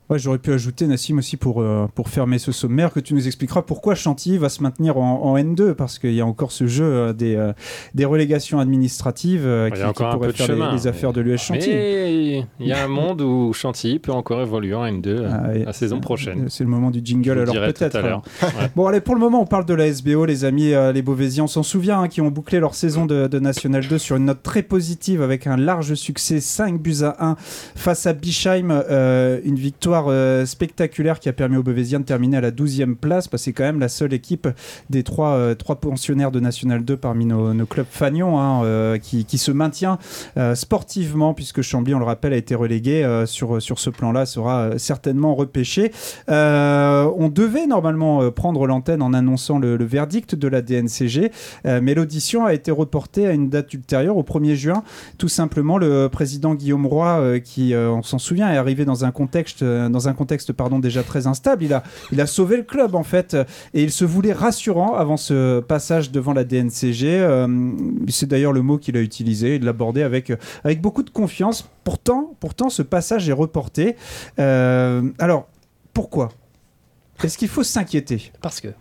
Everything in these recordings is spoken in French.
Ouais, j'aurais pu ajouter, Nassim, aussi pour fermer ce sommaire, que tu nous expliqueras pourquoi Chantilly va se maintenir en N2, parce qu'il y a encore ce jeu des relégations administratives qui pourrait faire les affaires de l'US Chantilly. Mais il y a un monde où Chantilly peut encore évoluer en N2 la saison prochaine. C'est le moment du jingle, alors peut-être. Tout à l'heure. Ouais. Bon, allez, pour le moment, on parle de la SBO, les amis, les Beauvaisiens. On s'en souvient, qui ont bouclé leur saison de National 2 sur une note très positive, avec un large succès, 5-1 face à Bischheim, une victoire spectaculaire qui a permis aux Beauvaisiens de terminer à la 12e place, parce que c'est quand même la seule équipe des trois pensionnaires de National 2 parmi nos clubs fagnons qui se maintient sportivement, puisque Chambly, on le rappelle, a été relégué sur ce plan-là, sera certainement repêché. On devait normalement prendre l'antenne en annonçant le verdict de la DNCG, mais l'audition a été reportée à une date ultérieure, au 1er juin. Tout simplement, le président Guillaume Roy, qui, on s'en souvient, est arrivé dans un contexte déjà très instable. Il a sauvé le club, en fait, et il se voulait rassurant avant ce passage devant la DNCG. C'est d'ailleurs le mot qu'il a utilisé. Il l'abordait avec beaucoup de confiance. Pourtant, ce passage est reporté. Alors, pourquoi ? Est-ce qu'il faut s'inquiéter ? Parce que...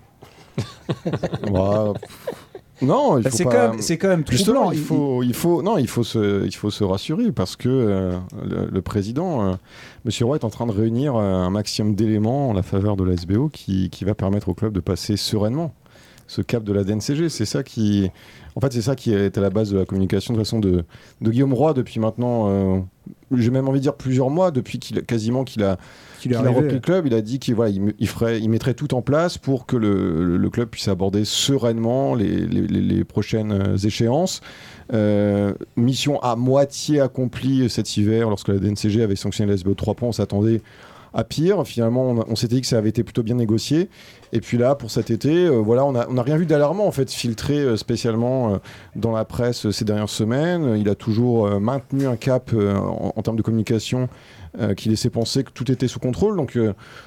Non, c'est quand même troublant. Il faut se rassurer, parce que le président, Monsieur Roy, est en train de réunir un maximum d'éléments en la faveur de la SBO qui va permettre au club de passer sereinement ce cap de la DNCG. C'est ça qui est à la base de la communication de façon de Guillaume Roy depuis maintenant, j'ai même envie de dire plusieurs mois, depuis qu'il a repris le club. Il a dit qu'il mettrait tout en place pour que le club puisse aborder sereinement les prochaines échéances. Mission à moitié accomplie cet hiver, lorsque la DNCG avait sanctionné la SBO de 3 points. On s'attendait à pire. Finalement, on s'était dit que ça avait été plutôt bien négocié. Et puis là, pour cet été, on n'a rien vu d'alarmant, en fait, filtré spécialement dans la presse ces dernières semaines. Il a toujours maintenu un cap en termes de communication qui laissait penser que tout était sous contrôle. Donc,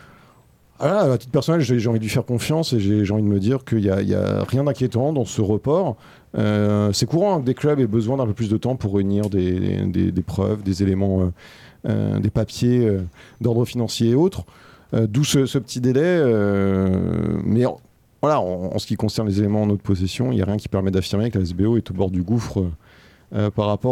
à titre personnel, j'ai envie de lui faire confiance, et j'ai envie de me dire qu'il n'y a rien d'inquiétant dans ce report. C'est courant que des clubs aient besoin d'un peu plus de temps pour réunir des preuves, des éléments, des papiers d'ordre financier et autres. D'où ce petit délai. Mais en ce qui concerne les éléments en notre possession, il n'y a rien qui permet d'affirmer que la SBO est au bord du gouffre par rapport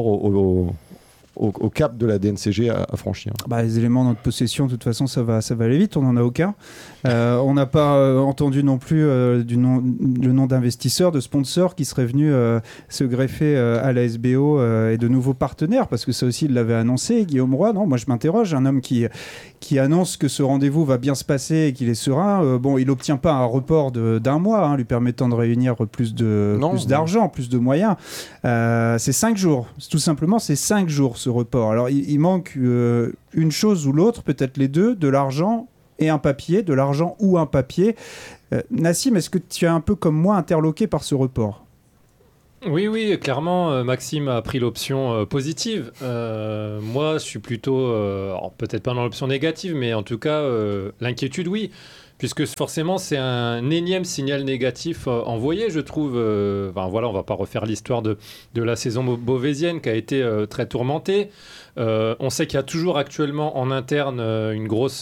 au cap de la DNCG à franchir. Les éléments dans notre possession, de toute façon, ça va aller vite, on n'en a aucun. On n'a pas entendu non plus le nom d'investisseurs, de sponsors qui seraient venus se greffer à la SBO et de nouveaux partenaires, parce que ça aussi, il l'avait annoncé, Guillaume Roy. Non, moi je m'interroge, un homme qui annonce que ce rendez-vous va bien se passer et qu'il est serein. Il n'obtient pas un report d'un mois, lui permettant de réunir plus d'argent, plus de moyens. C'est 5 jours, tout simplement, c'est 5 jours ce report. Alors il manque une chose ou l'autre, peut-être les deux, de l'argent et un papier, de l'argent ou un papier. Nassim, est-ce que tu es un peu comme moi interloqué par ce report ? Oui, clairement, Maxime a pris l'option positive. Moi, je suis plutôt, peut-être pas dans l'option négative, mais en tout cas, l'inquiétude, oui. Puisque forcément, c'est un énième signal négatif envoyé, je trouve. On va pas refaire l'histoire de la saison beauvaisienne qui a été très tourmentée. On sait qu'il y a toujours actuellement en interne une grosse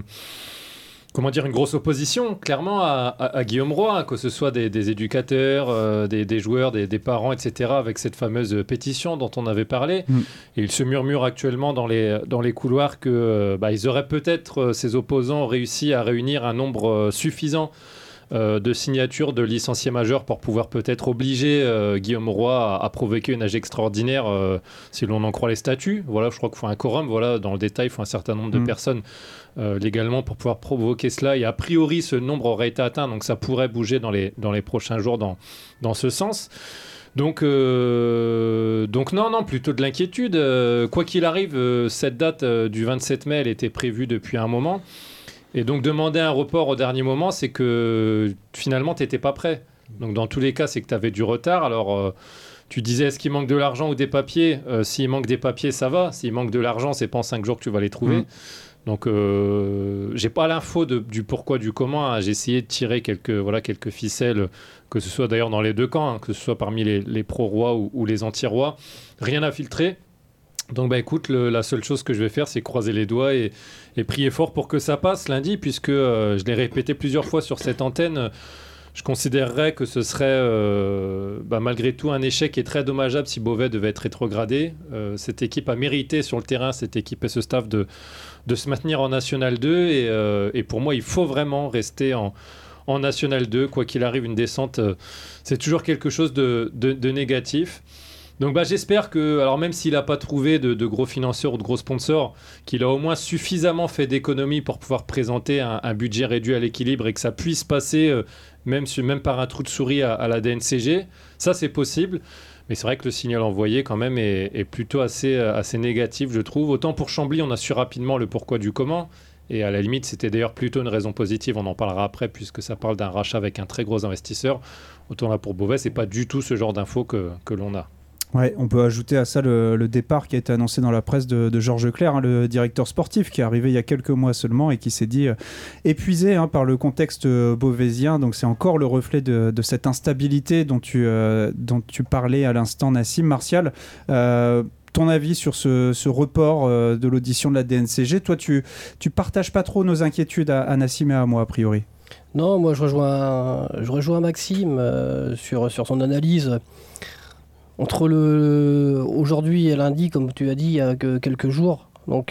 opposition, clairement, à Guillaume Roy, que ce soit des éducateurs, des joueurs, des parents, etc., avec cette fameuse pétition dont on avait parlé. Et il se murmure actuellement dans les couloirs que ils auraient peut-être, ces opposants, réussi à réunir un nombre suffisant de signatures de licenciés majeurs pour pouvoir peut-être obliger Guillaume Roy à provoquer une AG extraordinaire, si l'on en croit les statuts. Voilà, je crois qu'il faut un quorum. Voilà, dans le détail, il faut un certain nombre de personnes légalement pour pouvoir provoquer cela. Et a priori, ce nombre aurait été atteint, donc ça pourrait bouger dans les prochains jours dans ce sens. Donc non, plutôt de l'inquiétude. Quoi qu'il arrive, cette date du 27 mai, elle était prévue depuis un moment. Et donc demander un report au dernier moment, c'est que finalement, tu n'étais pas prêt. Donc dans tous les cas, c'est que tu avais du retard. Alors tu disais, est-ce qu'il manque de l'argent ou des papiers ? S'il manque des papiers, ça va. S'il manque de l'argent, c'est pas en 5 jours que tu vas les trouver. Donc j'ai pas l'info du pourquoi, du comment. J'ai essayé de tirer quelques ficelles, que ce soit d'ailleurs dans les deux camps, que ce soit parmi les pro-rois ou les anti-rois. Rien à filtrer. Donc écoute, la seule chose que je vais faire, c'est croiser les doigts et prier fort pour que ça passe lundi, puisque je l'ai répété plusieurs fois sur cette antenne. Je considérerais que ce serait malgré tout un échec et très dommageable si Beauvais devait être rétrogradé. Cette équipe a mérité sur le terrain, cette équipe et ce staff, de se maintenir en National 2. Et pour moi, il faut vraiment rester en National 2. Quoi qu'il arrive, une descente, c'est toujours quelque chose de négatif. Donc j'espère que, alors même s'il n'a pas trouvé de gros financeurs ou de gros sponsors, qu'il a au moins suffisamment fait d'économies pour pouvoir présenter un budget réduit à l'équilibre et que ça puisse passer même par un trou de souris à la DNCG. Ça, c'est possible. Mais c'est vrai que le signal envoyé quand même est plutôt assez négatif, je trouve. Autant pour Chambly, on a su rapidement le pourquoi du comment. Et à la limite, c'était d'ailleurs plutôt une raison positive. On en parlera après puisque ça parle d'un rachat avec un très gros investisseur. Autant là pour Beauvais, c'est pas du tout ce genre d'infos que l'on a. Ouais, on peut ajouter à ça le départ qui a été annoncé dans la presse de Georges Clerc, le directeur sportif qui est arrivé il y a quelques mois seulement et qui s'est dit épuisé par le contexte beauvaisien. Donc c'est encore le reflet de cette instabilité dont tu parlais à l'instant, Nassim. Martial, ton avis sur ce report de l'audition de la DNCG? Toi, tu partages pas trop nos inquiétudes à Nassim et à moi, a priori. Non, moi je rejoins Maxime sur son analyse. Entre aujourd'hui et lundi, comme tu as dit, il y a que quelques jours. Donc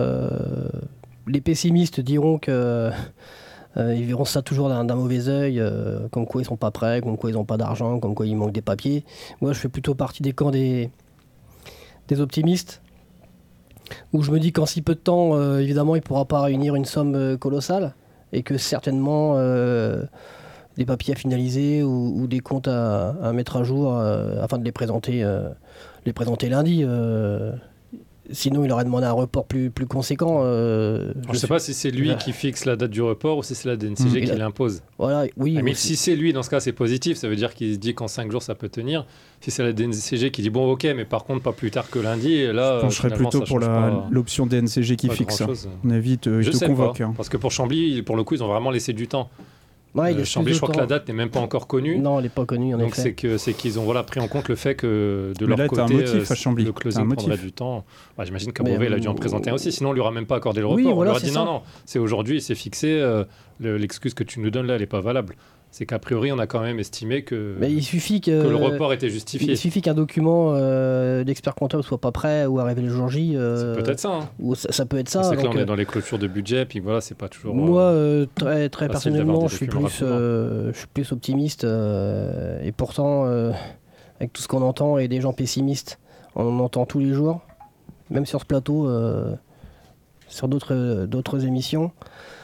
les pessimistes diront que ils verront ça toujours d'un mauvais œil, comme quoi ils sont pas prêts, comme quoi ils n'ont pas d'argent, comme quoi il manque des papiers. Moi, je fais plutôt partie des camps des optimistes, où je me dis qu'en si peu de temps, évidemment, il ne pourra pas réunir une somme colossale, et que certainement des papiers à finaliser ou des comptes à mettre à jour afin de les présenter lundi. Sinon, il aurait demandé un report plus conséquent. Je ne sais pas si c'est lui qui fixe la date du report ou si c'est la DNCG qui l'impose. Voilà, oui. Mais si c'est lui, dans ce cas, c'est positif. Ça veut dire qu'il se dit qu'en 5 jours, ça peut tenir. Si c'est la DNCG qui dit bon, ok, mais par contre, pas plus tard que lundi, là, je pencherais plutôt pour l'option DNCG qui fixe. On évite, il te convoque. Parce que pour Chambly, pour le coup, ils ont vraiment laissé du temps. Ouais, Chambly, je crois que la date n'est même pas encore connue. Non, elle n'est pas connue, en effet. Donc c'est qu'ils ont pris en compte le fait que de leur côté, un motif à Chambly. Le closing prendrait du temps. J'imagine qu'à Beauvais, il a dû en présenter un aussi, sinon on lui aura même pas accordé le report. Oui, voilà, on lui aura dit non, c'est aujourd'hui, c'est fixé, l'excuse que tu nous donnes là, elle n'est pas valable. C'est qu'a priori, on a quand même estimé que le report était justifié. Il suffit qu'un document d'expert comptable soit pas prêt ou arrivé le jour J. C'est peut-être ça. Ou ça peut être ça. C'est que là, on est dans les clôtures de budget, puis voilà, c'est pas toujours. Moi, très personnellement, je suis plus optimiste. Et pourtant, avec tout ce qu'on entend et des gens pessimistes, on en entend tous les jours, même sur ce plateau, sur d'autres émissions.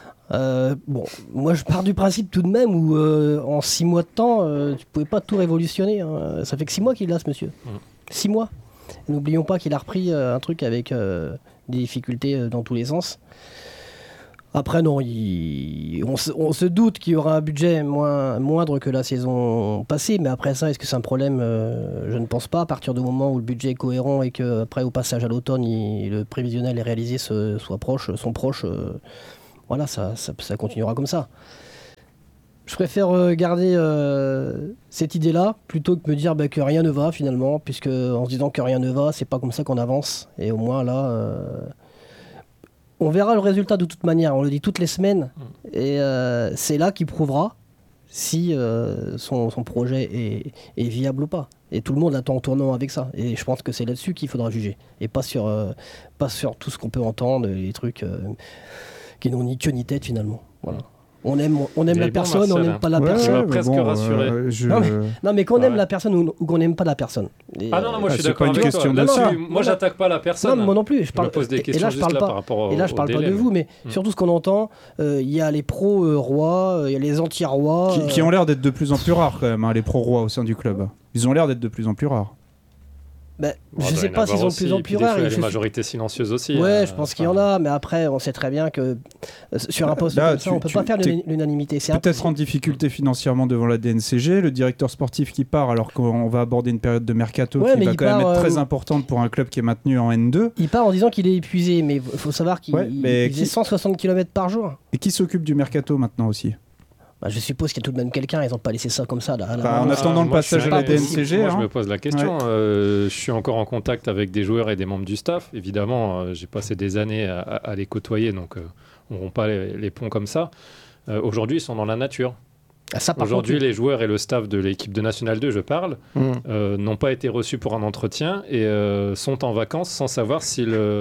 Moi je pars du principe tout de même où en 6 mois de temps tu pouvais pas tout révolutionner, hein. Ça fait que 6 mois qu'il est là, ce monsieur. 6 mois. Et n'oublions pas qu'il a repris un truc avec des difficultés dans tous les sens. Après non, on se doute qu'il y aura un budget moindre que la saison passée, mais après ça, est-ce que c'est un problème? Je ne pense pas. À partir du moment où le budget est cohérent et qu'après au passage à l'automne le prévisionnel est réalisé sont proches, voilà, ça continuera comme ça. Je préfère garder cette idée-là plutôt que me dire que rien ne va finalement, puisque en se disant que rien ne va, c'est pas comme ça qu'on avance. Et au moins là, on verra le résultat de toute manière. On le dit toutes les semaines, et c'est là qu'il prouvera si son projet est viable ou pas. Et tout le monde attend en tournant avec ça. Et je pense que c'est là-dessus qu'il faudra juger, et pas sur tout ce qu'on peut entendre, les trucs qui n'ont ni queue ni tête finalement. Voilà. On aime la personne, on n'aime pas la personne. Presque rassuré. Non, mais qu'on aime la personne ou qu'on n'aime pas la personne. Moi je suis d'accord avec toi. Moi j'attaque pas la personne. Non, moi non plus. Je me pose des questions juste là par rapport au Et là je parle pas de vous, mais surtout ce qu'on entend, il y a les pro-rois, il y a les anti-rois. Qui ont l'air d'être de plus en plus rares quand même, les pro-rois au sein du club. Ils ont l'air d'être de plus en plus rares. Je sais pas s'ils sont de plus en plus rares. Il y a des majorités silencieuses aussi. Ouais, je pense qu'il y en a, mais après, on sait très bien que sur un poste comme ça, on peut pas faire l'unanimité. C'est peut-être en difficulté financièrement devant la DNCG, le directeur sportif qui part alors qu'on va aborder une période de mercato qui va quand même être très importante pour un club qui est maintenu en N2. Il part en disant qu'il est épuisé, mais il faut savoir qu'il faisait 160 km par jour. Et qui s'occupe du mercato maintenant aussi? Je suppose qu'il y a tout de même quelqu'un, ils n'ont pas laissé ça comme ça. En attendant le passage à la DNCG. Moi, je me pose la question. Je suis encore en contact avec des joueurs et des membres du staff. Évidemment, j'ai passé des années à les côtoyer, donc on ne rompt pas les ponts comme ça. Aujourd'hui, ils sont dans la nature. Aujourd'hui, les joueurs et le staff de l'équipe de National 2, je parle, n'ont pas été reçus pour un entretien et sont en vacances sans savoir si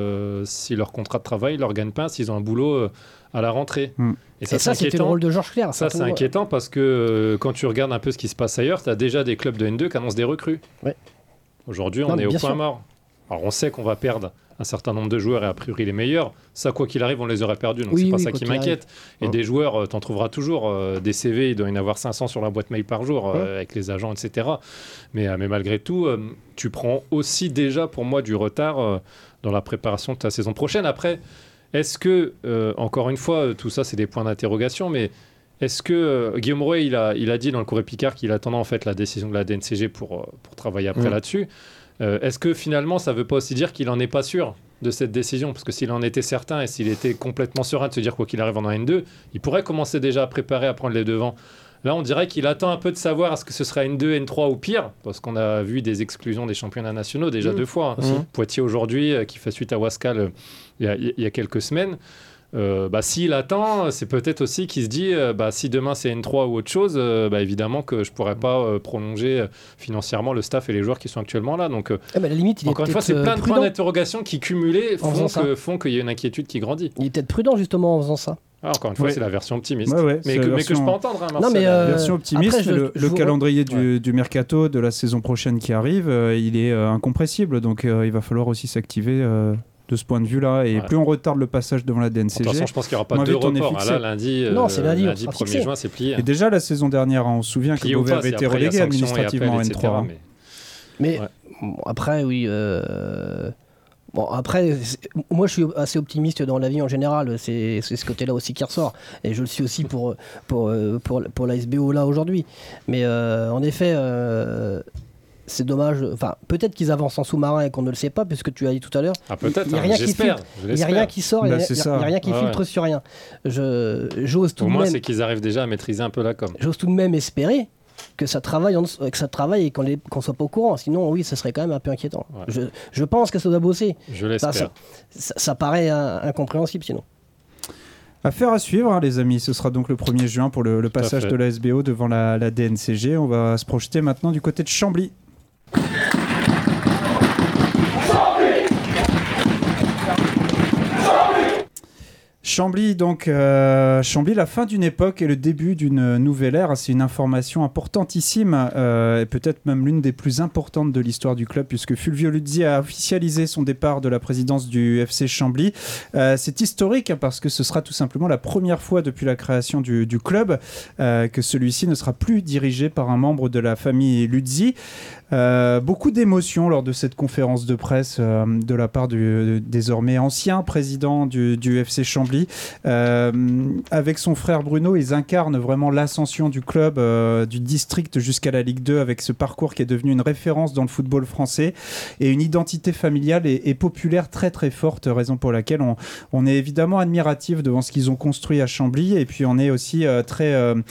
leur contrat de travail leur gagne pas, s'ils ont un boulot à la rentrée. Et ça c'était le rôle de Georges Clerc. Ça, c'est inquiétant parce que quand tu regardes un peu ce qui se passe ailleurs, tu as déjà des clubs de N2 qui annoncent des recrues. Ouais. Aujourd'hui, on est au point mort. Alors, on sait qu'on va perdre un certain nombre de joueurs et a priori les meilleurs. Ça, quoi qu'il arrive, on les aurait perdus. Donc, c'est pas ça qui m'inquiète. Et des joueurs, t'en trouveras toujours. Des CV, il doit y en avoir 500 sur la boîte mail par jour avec les agents, etc. Mais malgré tout, tu prends aussi déjà pour moi du retard dans la préparation de ta saison prochaine. Après, est-ce que, encore une fois, tout ça, c'est des points d'interrogation, mais est-ce que Guillaume Rouet, il a dit dans le Courrier Picard qu'il attendait en fait la décision de la DNCG pour travailler après là-dessus. Est-ce que finalement, ça ne veut pas aussi dire qu'il n'en est pas sûr de cette décision? Parce que s'il en était certain et s'il était complètement serein de se dire quoi qu'il arrive en N2, il pourrait commencer déjà à préparer, à prendre les devants. Là, on dirait qu'il attend un peu de savoir est-ce que ce sera N2, N3 ou pire, parce qu'on a vu des exclusions des championnats nationaux déjà 2 fois. Poitiers aujourd'hui, qui fait suite à Wascal il y a quelques semaines. S'il attend, c'est peut-être aussi qu'il se dit si demain c'est N3 ou autre chose, évidemment que je ne pourrais pas prolonger financièrement le staff et les joueurs qui sont actuellement là. Donc, la limite, encore une fois, c'est plein de points d'interrogation qui cumulés font qu'il y a une inquiétude qui grandit. Il est peut-être prudent justement en faisant ça. Encore une fois, c'est la version optimiste. Mais que je peux entendre, Marcel. Non, version optimiste, après, le calendrier du mercato de la saison prochaine qui arrive, il est incompressible. Donc il va falloir aussi s'activer de ce point de vue-là. Et plus on retarde le passage devant la DNCG... De toute façon, je pense qu'il n'y aura pas de report. Là, lundi, c'est lundi 1er juin, c'est plié. Et déjà, la saison dernière, on se souvient que Beauvais avait été relégué administrativement en N3. Mais après, oui... après, moi je suis assez optimiste dans la vie en général, c'est ce côté-là aussi qui ressort, et je le suis aussi pour la SBO là aujourd'hui. Mais en effet, c'est dommage. Enfin, peut-être qu'ils avancent en sous-marin et qu'on ne le sait pas, puisque tu as dit tout à l'heure. Peut-être. J'espère. Il n'y a rien qui sort, il n'y a rien qui filtre sur rien. J'ose tout de même. Au moins, c'est qu'ils arrivent déjà à maîtriser un peu la com. J'ose tout de même espérer que ça travaille et qu'on soit pas au courant. Sinon, oui, ça serait quand même un peu inquiétant. Je pense que ça doit bosser. Je l'espère. Ça paraît incompréhensible sinon. Affaire à suivre, les amis. Ce sera donc le 1er juin pour le passage de la SBO devant la DNCG. On va se projeter maintenant du côté de Chambly. Chambly, donc Chambly, la fin d'une époque et le début d'une nouvelle ère. C'est une information importantissime et peut-être même l'une des plus importantes de l'histoire du club, puisque Fulvio Luzzi a officialisé son départ de la présidence du FC Chambly. C'est historique parce que ce sera tout simplement la première fois depuis la création du club que celui-ci ne sera plus dirigé par un membre de la famille Luzzi. Beaucoup d'émotions lors de cette conférence de presse de la part du désormais ancien président du FC Chambly. Avec son frère Bruno, ils incarnent vraiment l'ascension du club, du district jusqu'à la Ligue 2, avec ce parcours qui est devenu une référence dans le football français et une identité familiale et populaire très très forte, raison pour laquelle on est évidemment admiratif devant ce qu'ils ont construit à Chambly, et puis on est aussi très